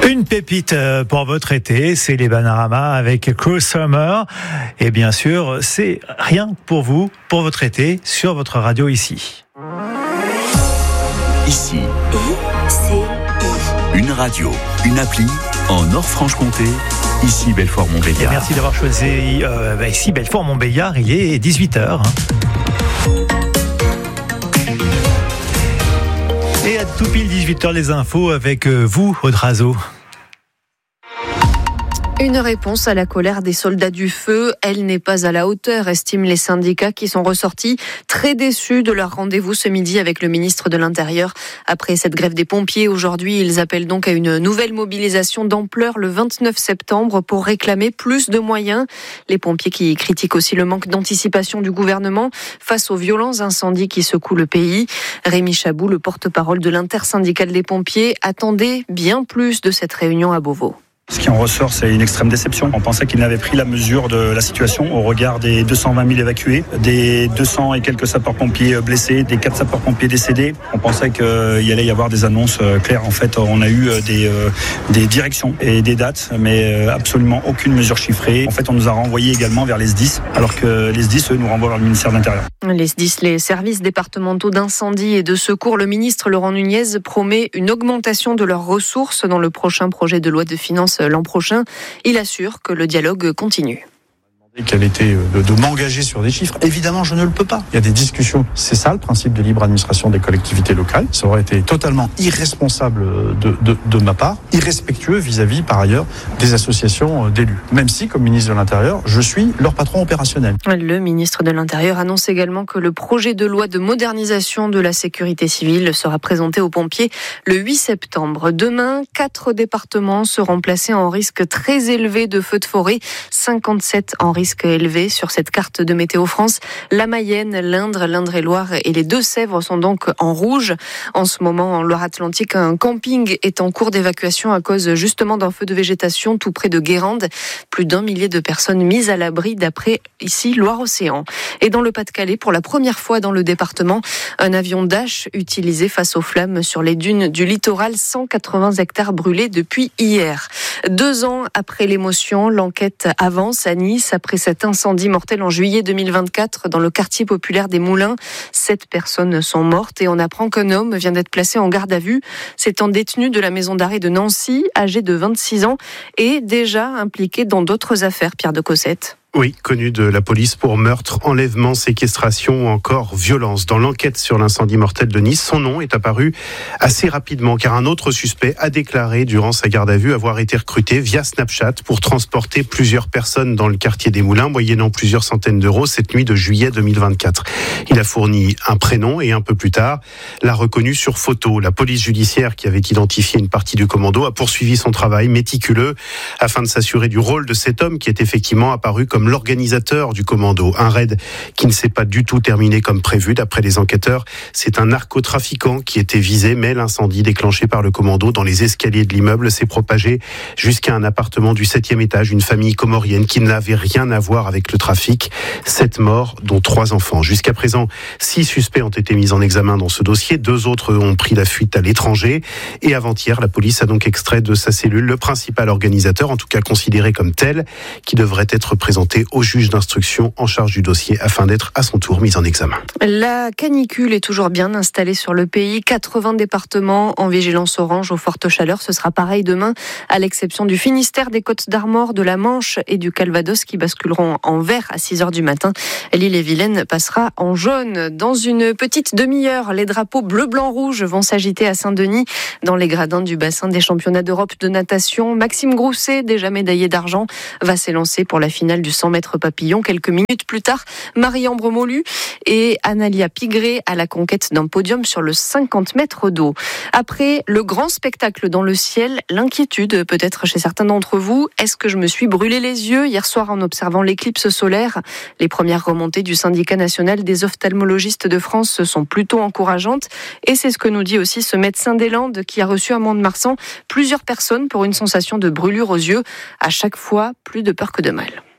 Une pépite pour votre été, c'est les Bananarama avec Cruel Summer. Et bien sûr, c'est rien pour vous, pour votre été, sur votre radio ici. Ici, une radio, une appli en Nord-Franche-Comté. Ici Belfort-Montbéliard. Merci d'avoir choisi ici Belfort-Montbéliard. Il est 18h. Et à tout pile 18h, les infos avec vous, Aude Razo. Une réponse à la colère des soldats du feu. Elle n'est pas à la hauteur, estiment les syndicats qui sont ressortis très déçus de leur rendez-vous ce midi avec le ministre de l'Intérieur. Après cette grève des pompiers, aujourd'hui, ils appellent donc à une nouvelle mobilisation d'ampleur le 29 septembre pour réclamer plus de moyens. Les pompiers qui critiquent aussi le manque d'anticipation du gouvernement face aux violents incendies qui secouent le pays. Rémi Chabou, le porte-parole de l'intersyndicale des pompiers, attendait bien plus de cette réunion à Beauvau. Ce qui en ressort, c'est une extrême déception. On pensait qu'ils n'avaient pris la mesure de la situation au regard des 220 000 évacués, des 200 et quelques sapeurs-pompiers blessés, des 4 sapeurs-pompiers décédés. On pensait qu'il allait y avoir des annonces claires. En fait, on a eu des directions et des dates, mais absolument aucune mesure chiffrée. En fait, on nous a renvoyés également vers les SDIS, alors que les SDIS, eux, nous renvoient vers le ministère de l'Intérieur. Les SDIS, les services départementaux d'incendie et de secours, le ministre Laurent Nunez promet une augmentation de leurs ressources dans le prochain projet de loi de finances l'an prochain. Il assure que le dialogue continue. Qu'elle était de m'engager sur des chiffres. Évidemment, je ne le peux pas. Il y a des discussions. C'est ça le principe de libre administration des collectivités locales. Ça aurait été totalement irresponsable de ma part, irrespectueux vis-à-vis, par ailleurs, des associations d'élus. Même si, comme ministre de l'Intérieur, je suis leur patron opérationnel. Le ministre de l'Intérieur annonce également que le projet de loi de modernisation de la sécurité civile sera présenté aux pompiers le 8 septembre. Demain, 4 départements seront placés en risque très élevé de feux de forêt, 57 en risque élevé sur cette carte de Météo France. La Mayenne, l'Indre, l'Indre-et-Loire et les Deux-Sèvres sont donc en rouge. En ce moment, en Loire-Atlantique, un camping est en cours d'évacuation à cause justement d'un feu de végétation tout près de Guérande. Plus d'1 millier de personnes mises à l'abri d'après ici Loire-Océan. Et dans le Pas-de-Calais, pour la première fois dans le département, un avion Dash utilisé face aux flammes sur les dunes du littoral, 180 hectares brûlés depuis hier. 2 ans après l'émotion, l'enquête avance à Nice après cet incendie mortel en juillet 2024 dans le quartier populaire des Moulins. 7 personnes sont mortes et on apprend qu'un homme vient d'être placé en garde à vue. C'est un détenu de la maison d'arrêt de Nancy, âgé de 26 ans et déjà impliqué dans d'autres affaires, Pierre de Cossette. Oui, connu de la police pour meurtre, enlèvement, séquestration ou encore violence. Dans l'enquête sur l'incendie mortel de Nice, son nom est apparu assez rapidement car un autre suspect a déclaré durant sa garde à vue avoir été recruté via Snapchat pour transporter plusieurs personnes dans le quartier des Moulins, moyennant plusieurs centaines d'euros cette nuit de juillet 2024. Il a fourni un prénom et un peu plus tard l'a reconnu sur photo. La police judiciaire qui avait identifié une partie du commando a poursuivi son travail méticuleux afin de s'assurer du rôle de cet homme qui est effectivement apparu comme l'organisateur du commando. Un raid qui ne s'est pas du tout terminé comme prévu. D'après les enquêteurs, c'est un narcotrafiquant qui était visé, mais l'incendie déclenché par le commando dans les escaliers de l'immeuble s'est propagé jusqu'à un appartement du 7e étage, une famille comorienne qui n'avait rien à voir avec le trafic. 7 morts, dont 3 enfants. Jusqu'à présent, 6 suspects ont été mis en examen dans ce dossier. 2 autres ont pris la fuite à l'étranger. Et avant-hier, la police a donc extrait de sa cellule le principal organisateur, en tout cas considéré comme tel, qui devrait être présenté au juge d'instruction en charge du dossier afin d'être à son tour mis en examen. La canicule est toujours bien installée sur le pays. 80 départements en vigilance orange aux fortes chaleurs. Ce sera pareil demain, à l'exception du Finistère, des Côtes-d'Armor, de la Manche et du Calvados qui basculeront en vert à 6h du matin. L'île-et-Vilaine passera en jaune. Dans une petite demi-heure, les drapeaux bleu, blanc, rouge vont s'agiter à Saint-Denis dans les gradins du bassin des championnats d'Europe de natation. Maxime Grousset, déjà médaillé d'argent, va s'élancer pour la finale du 100 mètres papillon. Quelques minutes plus tard, Marie-Ambre Molu et Analia Pigré à la conquête d'un podium sur le 50 mètres d'eau. Après le grand spectacle dans le ciel, l'inquiétude peut-être chez certains d'entre vous. Est-ce que je me suis brûlé les yeux hier soir en observant l'éclipse solaire? Les premières remontées du syndicat national des ophtalmologistes de France sont plutôt encourageantes et c'est ce que nous dit aussi ce médecin des Landes qui a reçu à Mont-de-Marsan plusieurs personnes pour une sensation de brûlure aux yeux. À chaque fois, plus de peur que de mal.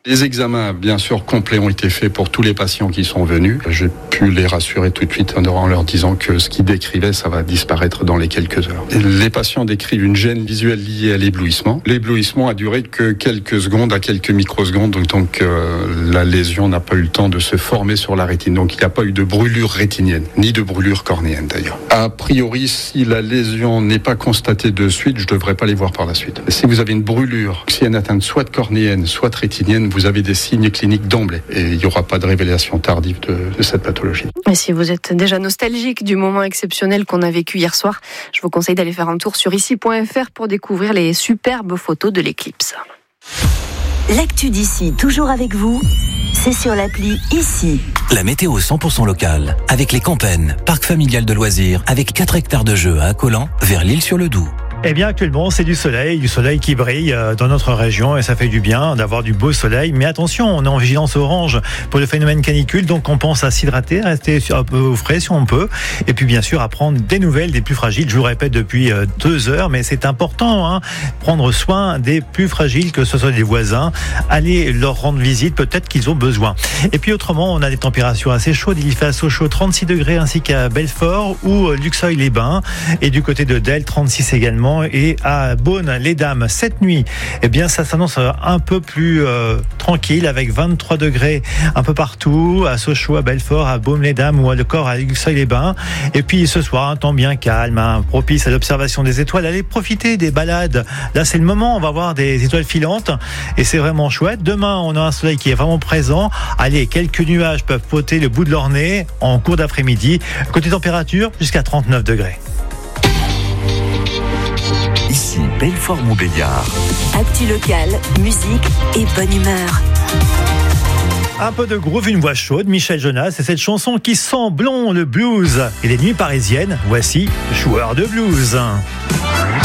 Les examens, bien sûr, complets ont été faits pour tous les patients qui sont venus. J'ai pu les rassurer tout de suite en leur disant que ce qu'ils décrivaient, ça va disparaître dans les quelques heures. Les patients décrivent une gêne visuelle liée à l'éblouissement. L'éblouissement a duré que quelques secondes à quelques microsecondes, donc la lésion n'a pas eu le temps de se former sur la rétine. Donc il n'y a pas eu de brûlure rétinienne, ni de brûlure cornéenne d'ailleurs. A priori, si la lésion n'est pas constatée de suite, je ne devrais pas les voir par la suite. Si vous avez une brûlure, si elle est atteinte soit de cornéenne, soit de rétinienne, vous avez des signes cliniques d'emblée et il n'y aura pas de révélation tardive de cette pathologie. Et si vous êtes déjà nostalgique du moment exceptionnel qu'on a vécu hier soir, je vous conseille d'aller faire un tour sur ici.fr pour découvrir les superbes photos de l'éclipse. L'actu d'ici, toujours avec vous, c'est sur l'appli Ici. La météo 100% locale, avec les Campennes, parc familial de loisirs, avec 4 hectares de jeux à Accolant, vers l'Île-sur-le-Doubs. Eh bien, actuellement, c'est du soleil qui brille dans notre région et ça fait du bien d'avoir du beau soleil. Mais attention, on est en vigilance orange pour le phénomène canicule, donc on pense à s'hydrater, à rester un peu au frais si on peut. Et puis, bien sûr, à prendre des nouvelles des plus fragiles. Je vous le répète depuis 2 heures, mais c'est important, prendre soin des plus fragiles, que ce soit des voisins. Allez leur rendre visite, peut-être qu'ils ont besoin. Et puis, autrement, on a des températures assez chaudes. Il y fait à Sochaux 36 degrés ainsi qu'à Belfort ou Luxeuil-les-Bains. Et du côté de Del, 36 également. Et à Beaune-les-Dames, cette nuit, eh bien, ça s'annonce un peu plus tranquille avec 23 degrés un peu partout, à Sochaux, à Belfort, à Beaune-les-Dames ou à Lecor, à Luxeuil-les-Bains. Et puis ce soir, un temps bien calme, propice à l'observation des étoiles. Allez profiter des balades. Là, c'est le moment. On va voir des étoiles filantes et c'est vraiment chouette. Demain, on a un soleil qui est vraiment présent. Allez, quelques nuages peuvent poter le bout de leur nez en cours d'après-midi. Côté température, jusqu'à 39 degrés. Ici, Belfort-Montbéliard. Actu locale, musique et bonne humeur. Un peu de groove, une voix chaude, Michel Jonas, et cette chanson qui sent bon le blues. Et les nuits parisiennes, voici Joueur de blues.